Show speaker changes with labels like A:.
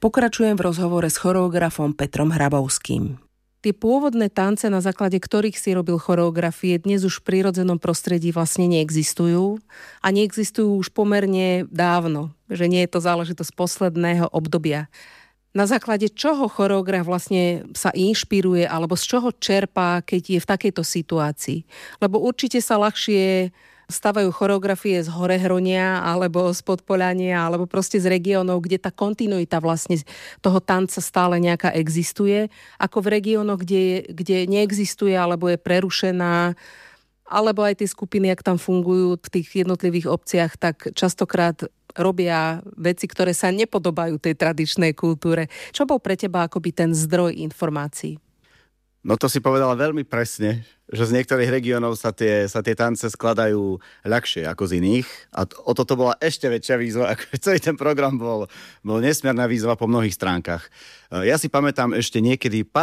A: Pokračujem v rozhovore s choreografom Petrom Hrabovským. Tie pôvodné tance, na základe ktorých si robil choreografie, dnes už v prírodzenom prostredí vlastne neexistujú a neexistujú už pomerne dávno, že nie je to záležitosť posledného obdobia. Na základe čoho choreograf vlastne sa inšpiruje alebo z čoho čerpá, keď je v takejto situácii? Lebo určite sa ľahšie stavajú choreografie z Horehronia alebo z Podpoľania alebo proste z regiónov, kde tá kontinuita vlastne toho tanca stále nejaká existuje, ako v regiónoch, kde neexistuje alebo je prerušená, alebo aj tie skupiny, ak tam fungujú v tých jednotlivých obciach, tak častokrát robia veci, ktoré sa nepodobajú tej tradičnej kultúre. Čo bol pre teba akoby ten zdroj informácií?
B: No to si povedala veľmi presne, že z niektorých regiónov sa tie tance skladajú ľahšie ako z iných. A o toto bola ešte väčšia výzva, ako celý ten program bol nesmierna výzva po mnohých stránkach. Ja si pamätám ešte niekedy